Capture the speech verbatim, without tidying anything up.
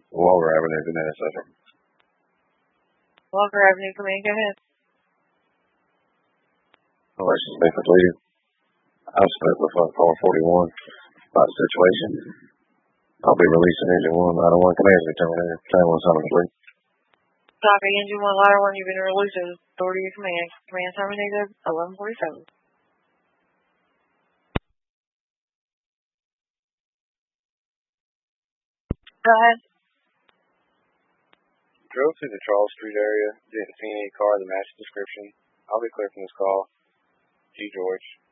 Walker Avenue, give me a second. Walker Avenue, come in, go ahead. Oh, this is Nathan Lee. I spoke with uh, four forty-one about the situation. I'll be releasing engine one, ladder one, commands me terminated, time one seven three. Copy, engine one, ladder one, you've been released as authority of command. Command terminated, eleven forty-seven. Go ahead. Drove through the Charles Street area, didn't see any car that matched the description. I'll be clear from this call. G. George.